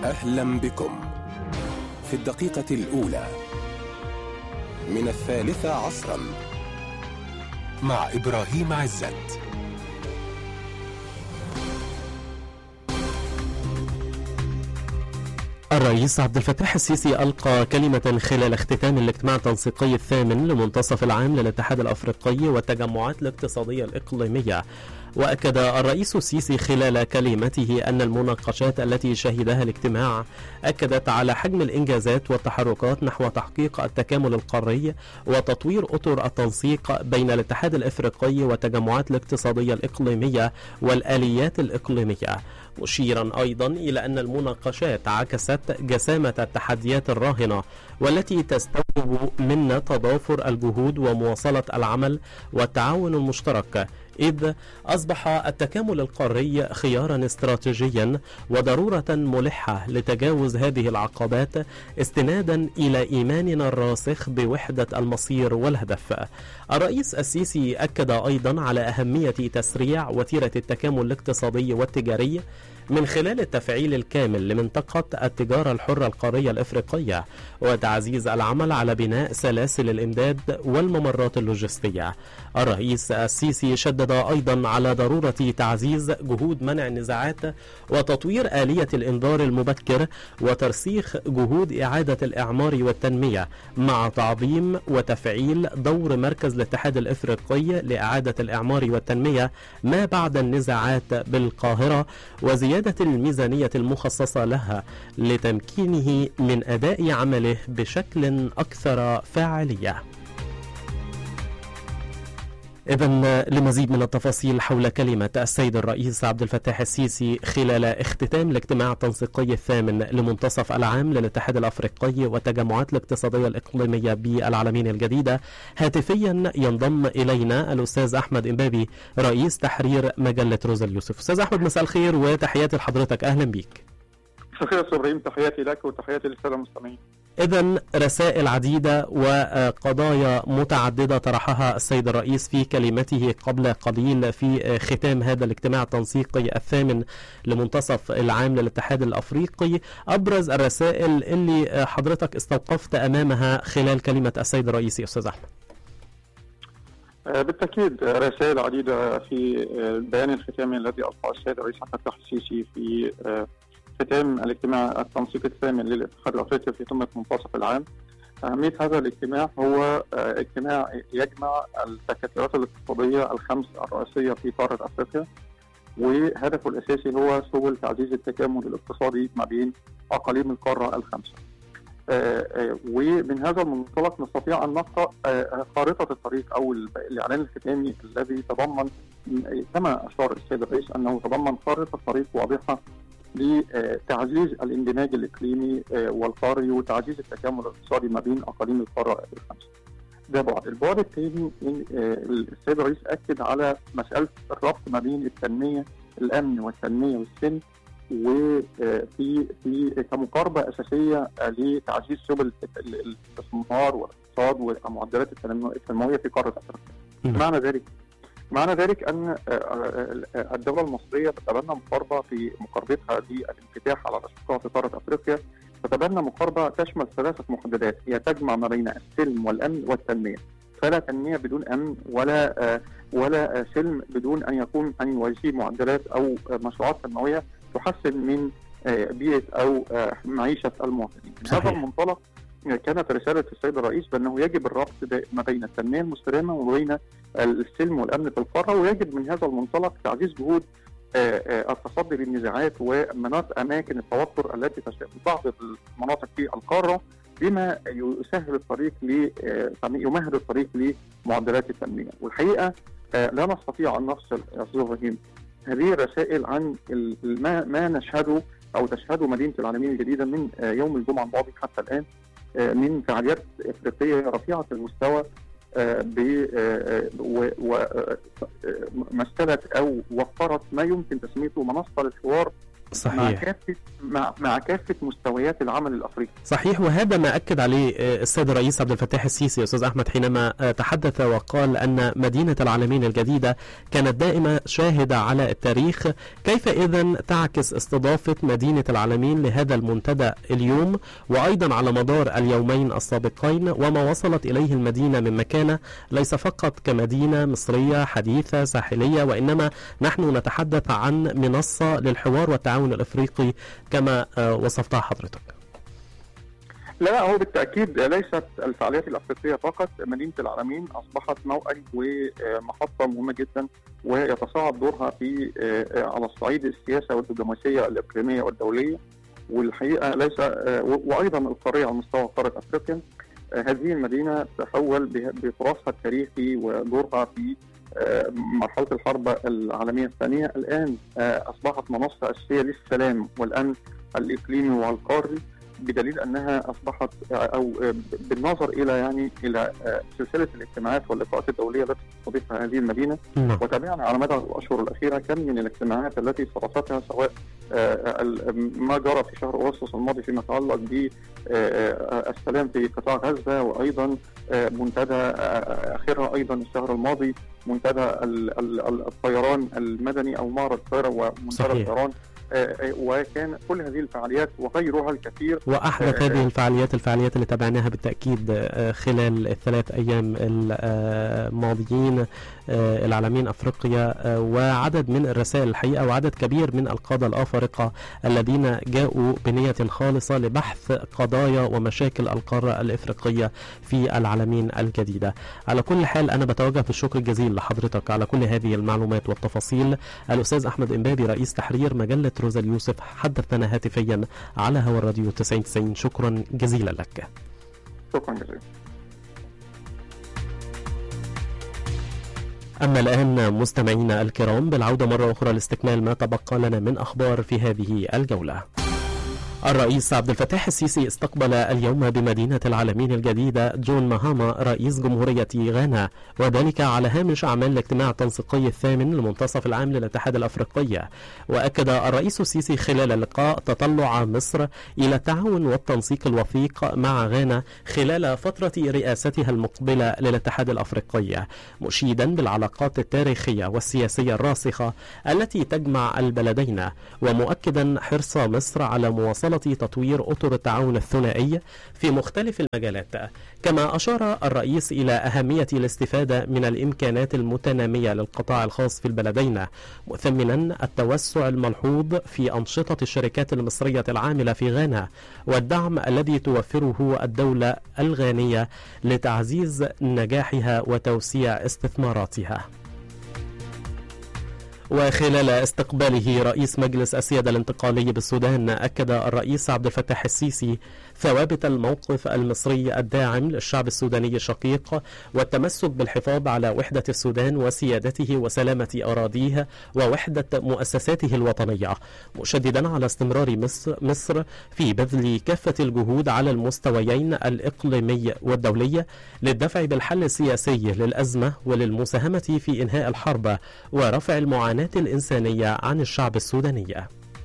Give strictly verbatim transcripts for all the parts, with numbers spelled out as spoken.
أهلا بكم في الدقيقة الأولى من الثالثة عصرا مع إبراهيم عزت. الرئيس عبد الفتاح السيسي ألقى كلمة خلال اختتام الاجتماع التنسيقي الثامن لمنتصف العام للاتحاد الأفريقي والتجمعات الاقتصادية الإقليمية. وأكد الرئيس السيسي خلال كلمته أن المناقشات التي شهدها الاجتماع أكدت على حجم الإنجازات والتحركات نحو تحقيق التكامل القاري وتطوير أطر التنسيق بين الاتحاد الأفريقي والتجمعات الاقتصادية الإقليمية والآليات الإقليمية، مشيرا أيضا إلى أن المناقشات عكست جسامة التحديات الراهنة والتي تستوجب منا تضافر الجهود ومواصلة العمل والتعاون المشترك، إذ أصبح التكامل القاري خيارا استراتيجيا وضرورة ملحة لتجاوز هذه العقبات استنادا إلى إيماننا الراسخ بوحدة المصير والهدف. الرئيس السيسي أكد أيضا على أهمية تسريع وتيرة التكامل الاقتصادي والتجاري من خلال التفعيل الكامل لمنطقة التجارة الحرة القارية الإفريقية وتعزيز العمل على بناء سلاسل الإمداد والممرات اللوجستية. الرئيس السيسي شدد أيضا على ضرورة تعزيز جهود منع النزاعات وتطوير آلية الإنذار المبكر وترسيخ جهود إعادة الإعمار والتنمية مع تعظيم وتفعيل دور مركز الاتحاد الإفريقي لإعادة الإعمار والتنمية ما بعد النزاعات بالقاهرة وزيادة زيادة الميزانية المخصصة لها لتمكينه من أداء عمله بشكل أكثر فاعلية. إذن لمزيد من التفاصيل حول كلمة السيد الرئيس عبد الفتاح السيسي خلال اختتام الاجتماع التنسيقي الثامن لمنتصف العام للاتحاد الأفريقي والتجمعات الاقتصادية الإقليمية بالعلمين الجديدة، هاتفيا ينضم إلينا الأستاذ أحمد إمبابي رئيس تحرير مجلة روز اليوسف. أستاذ أحمد، مساء الخير وتحياتي لحضرتك، أهلا بيك. مساء الخير أستاذ إبراهيم، تحياتي لك وتحياتي للسادة المستمعين. إذن رسائل عديدة وقضايا متعددة طرحها السيد الرئيس في كلمته قبل قليل في ختام هذا الاجتماع التنسيقي الثامن لمنتصف العام للاتحاد الأفريقي. أبرز الرسائل اللي حضرتك استوقفت أمامها خلال كلمة السيد الرئيس يا أستاذ أحمد؟ بالتأكيد رسائل عديدة في البيان الختامي الذي ألقاه السيد الرئيس عبد الفتاح السيسي في ختام الاجتماع التنسيقي الثامن للاتحاد الافريقي في قمه منتصف العام. اهميه هذا الاجتماع هو اجتماع يجمع التكتلات الاقتصاديه الخمس الرئيسيه في قاره افريقيا، وهدفه الاساسي هو سبل تعزيز التكامل الاقتصادي ما بين اقاليم القاره الخمسه. ومن هذا المنطلق نستطيع ان نقرا خارطه الطريق او الاعلان الختامي الذي تضمن كما اشار السيد الرئيس انه تضمن خارطه طريق واضحه لتعزيز الاندماج الإقليمي والقاري وتعزيز التكامل الاقتصادي ما بين أقاليم القارة الخمسة. ده بعد. البعد الثاني السيد الرئيس أكد على مسألة الربط ما بين التنمية الأمن والتنمية والسلم، وفي في كمقاربة أساسية لتعزيز سبل الاستثمار والاقتصاد ومعدلات التنموية في قارة أفريقيا. معنى ذلك معنى ذلك أن الدولة المصرية تتبنى مقاربة في مقاربتها للانفتاح على الأشقاء في قارة أفريقيا، تتبنى مقاربة تشمل ثلاثة محددات هي تجمع ما بين السلم والأمن والتنمية. فلا تنمية بدون أمن ولا ولا سلم بدون أن يكون أن يواجه معدلات أو مشروعات تنموية تحسن من بيئة أو معيشة المواطنين. من هذا المنطلق كانت رسالة السيد الرئيس بأنه يجب الربط ما بين التنمية المستدامة وبين السلم والأمن في القارة، ويجب من هذا المنطلق تعزيز جهود التصدي للنزاعات ومناطق أماكن التوتر التي تشهد بعض المناطق في القارة، بما يسهل الطريق ل يمهد الطريق لمعدلات التنمية. والحقيقة لا نستطيع أن نفصل يا أستاذ إبراهيم هذه الرسائل عن ما, ما نشهده أو تشهده مدينة العلمين الجديدة من يوم الجمعة الماضي حتى الآن من فعاليات إفريقية رفيعة المستوى ومثلت أو وفرت ما يمكن تسميته منصة للحوار صحيح. مع كافة مع, مع كافة مستويات العمل الأفريقي. صحيح، وهذا ما أكد عليه السيد الرئيس عبد الفتاح السيسي أستاذ أحمد حينما تحدث وقال أن مدينة العالمين الجديدة كانت دائما شاهدة على التاريخ. كيف إذن تعكس استضافة مدينة العالمين لهذا المنتدى اليوم وأيضا على مدار اليومين السابقين وما وصلت إليه المدينة من مكانة ليس فقط كمدينة مصرية حديثة ساحلية، وإنما نحن نتحدث عن منصة للحوار والتعاون الإفريقي كما وصفتها حضرتك؟ لا، هو بالتأكيد ليست الفعاليات الأفريقية فقط. مدينة العالمين أصبحت موعد ومحطة مهمة جدا، ويتصاعد دورها في على الصعيد السياسة والدبلوماسية الإقليمية والدولية، والحقيقة ليس وأيضا القارية على مستوى قارة أفريقيا. هذه المدينة تحول بتراثها التاريخي ودورها في مرحلة الحرب العالمية الثانية، الآن أصبحت منصة أساسية للسلام والأمن الإقليمي والقاري، بدليل أنها أصبحت أو بالنظر إلى يعني إلى سلسلة الاجتماعات واللقاءات الدولية التي تستضيفها هذه المدينة. وتابعنا على مدى الأشهر الأخيرة كم من الاجتماعات التي استضافتها، سواء ما جرى في شهر أغسطس الماضي فيما يتعلق بالسلام في قطاع غزة، وأيضا منتدى آخرها أيضا الشهر الماضي منتدى الطيران المدني أو معرض الطائرة ومنتدى الطيران. وكان كل هذه الفعاليات وغيرها الكثير. وأحدث هذه الفعاليات الفعاليات اللي تابعناها بالتأكيد خلال الثلاث أيام الماضيين العالمين أفريقيا، وعدد من الرسائل الحقيقة وعدد كبير من القادة الأفارقة الذين جاءوا بنية خالصة لبحث قضايا ومشاكل القارة الإفريقية في العالمين الجديدة. على كل حال أنا بتوجه بالشكر الجزيل لحضرتك على كل هذه المعلومات والتفاصيل. الأستاذ أحمد إمبابي رئيس تحرير مجلة روزا اليوسف حدثنا هاتفيا على هوا الراديو تسعين تسعين. شكرا جزيلا لك. شكرا جزيلا. أما الآن مستمعينا الكرام بالعودة مرة أخرى لاستكمال ما تبقى لنا من أخبار في هذه الجولة. الرئيس عبد الفتاح السيسي استقبل اليوم بمدينة العالمين الجديدة جون ماهاما رئيس جمهورية غانا، وذلك على هامش أعمال الاجتماع التنسيقي الثامن لمنتصف العام للاتحاد الأفريقي. وأكد الرئيس السيسي خلال اللقاء تطلع مصر إلى التعاون والتنسيق الوثيق مع غانا خلال فترة رئاستها المقبلة للاتحاد الأفريقي، مشيدا بالعلاقات التاريخية والسياسية الراسخة التي تجمع البلدين، ومؤكدا حرص مصر على مواصلة تطوير أطر التعاون الثنائي في مختلف المجالات. كما أشار الرئيس إلى أهمية الاستفادة من الإمكانات المتنامية للقطاع الخاص في البلدين، مثمنا التوسع الملحوظ في أنشطة الشركات المصرية العاملة في غانا والدعم الذي توفره الدولة الغانية لتعزيز نجاحها وتوسيع استثماراتها. وخلال استقباله رئيس مجلس السيادة الانتقالي بالسودان، أكد الرئيس عبد الفتاح السيسي ثوابت الموقف المصري الداعم للشعب السوداني الشقيق والتمسك بالحفاظ على وحدة السودان وسيادته وسلامة أراضيه ووحدة مؤسساته الوطنية، مشددا على استمرار مصر في بذل كافة الجهود على المستويين الإقليمي والدولي للدفع بالحل السياسي للأزمة وللمساهمة في إنهاء الحرب ورفع المعاناة الإنسانية عن الشعب السوداني.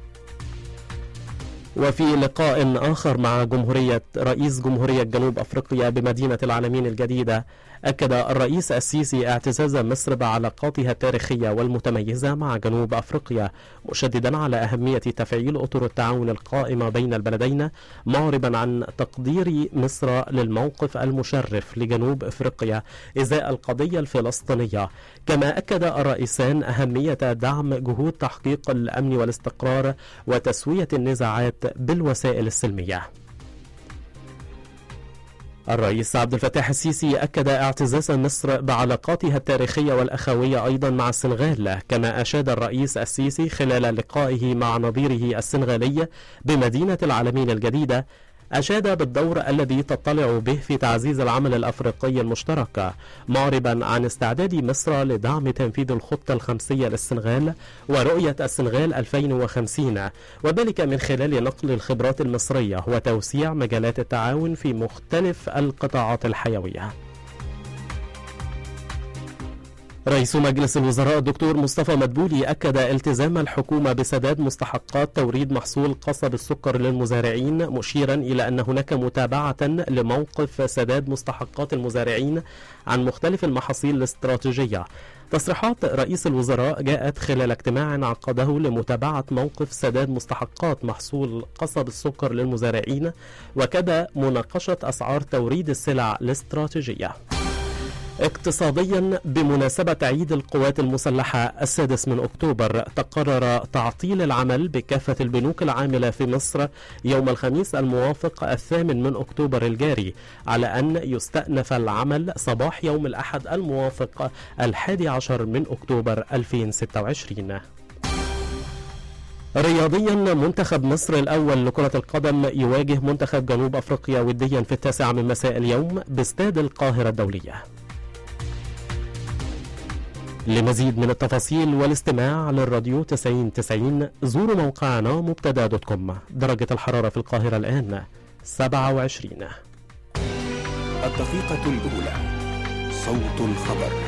وفي لقاء آخر مع جمهورية رئيس جمهورية جنوب أفريقيا بمدينة العالمين الجديدة، أكد الرئيس السيسي اعتزاز مصر بعلاقاتها التاريخية والمتميزة مع جنوب أفريقيا، مشددا على أهمية تفعيل أطر التعاون القائمة بين البلدين، معربا عن تقدير مصر للموقف المشرف لجنوب أفريقيا إزاء القضية الفلسطينية. كما أكد الرئيسان أهمية دعم جهود تحقيق الأمن والاستقرار وتسوية النزاعات بالوسائل السلمية. الرئيس عبد الفتاح السيسي أكد اعتزاز مصر بعلاقاتها التاريخية والأخوية أيضا مع السنغال. كما أشاد الرئيس السيسي خلال لقائه مع نظيره السنغالي بمدينة العالمين الجديدة، أشاد بالدور الذي تطلع به في تعزيز العمل الأفريقي المشترك، معربا عن استعداد مصر لدعم تنفيذ الخطة الخمسية للسنغال ورؤية السنغال ألفين وخمسين، وذلك من خلال نقل الخبرات المصرية وتوسيع مجالات التعاون في مختلف القطاعات الحيوية. رئيس مجلس الوزراء الدكتور مصطفى مدبولي أكد التزام الحكومة بسداد مستحقات توريد محصول قصب السكر للمزارعين، مشيرا إلى أن هناك متابعة لموقف سداد مستحقات المزارعين عن مختلف المحاصيل الاستراتيجية. تصريحات رئيس الوزراء جاءت خلال اجتماع عقده لمتابعة موقف سداد مستحقات محصول قصب السكر للمزارعين، وكذا مناقشة أسعار توريد السلع الاستراتيجية. اقتصاديا، بمناسبة عيد القوات المسلحة السادس من أكتوبر، تقرر تعطيل العمل بكافة البنوك العاملة في مصر يوم الخميس الموافق الثامن من أكتوبر الجاري، على أن يستأنف العمل صباح يوم الأحد الموافق الحادي عشر من أكتوبر ألفين وستة وعشرين. رياضيا، منتخب مصر الأول لكرة القدم يواجه منتخب جنوب أفريقيا وديا في التاسعة من مساء اليوم باستاد القاهرة الدولية. لمزيد من التفاصيل والاستماع للراديو تسعين تسعين زوروا موقعنا مبتدا دوت كوم. درجة الحرارة في القاهرة الآن سبعة وعشرين. الدقيقة الأولى، صوت الخبر.